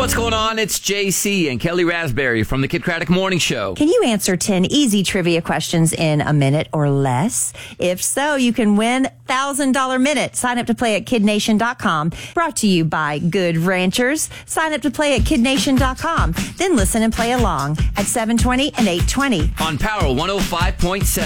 What's going on? It's JC and Kelly Raspberry from the Kid Craddock Morning Show. Can you answer 10 easy trivia questions in a minute or less? If so, you can win $1,000 minute. Sign up to play at kidnation.com. Brought to you by Good Ranchers. Sign up to play at kidnation.com. Then listen and play along at 7:20 and 8:20 On Power 105.7.